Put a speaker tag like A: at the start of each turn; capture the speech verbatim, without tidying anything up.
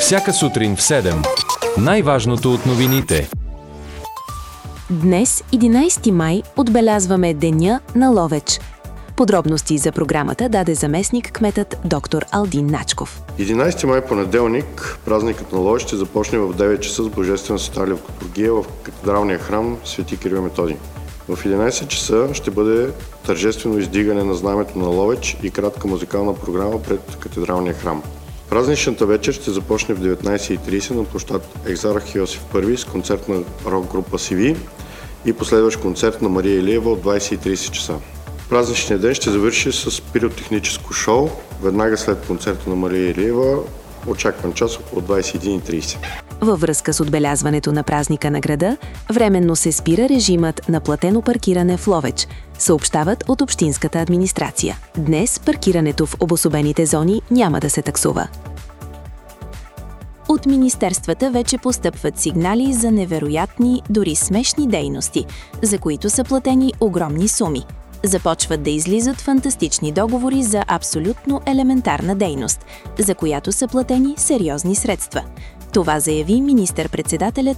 A: Всяка сутрин в седем. Най-важното от новините.
B: Днес, единайсети май, отбелязваме Деня на Ловеч. Подробности за програмата даде заместник кметът доктор Алдин Начков.
C: единайсети май, понеделник, празникът на Ловеч ще започне в девет часа с божествена света литургия в катедралния храм Свети Кирил и Методий. В единайсет часа ще бъде тържествено издигане на знамето на Ловеч и кратка музикална програма пред катедралния храм. Празничната вечер ще започне в деветнайсет и трийсет на площад Екзарх Йосиф Първи с концерт на рок-група Си Ви и последващ концерт на Мария Илиева от двайсет и трийсет часа. Празничният ден ще завърши с пиротехническо шоу, веднага след концерта на Мария Илиева, очакван час около двайсет и един и трийсет.
B: Във връзка с отбелязването на празника на града, временно се спира режимът на платено паркиране в Ловеч, съобщават от общинската администрация. Днес паркирането в обособените зони няма да се таксува. От министерствата вече постъпват сигнали за невероятни, дори смешни дейности, за които са платени огромни суми. Започват да излизат фантастични договори за абсолютно елементарна дейност, за която са платени сериозни средства. Това заяви министър-председателят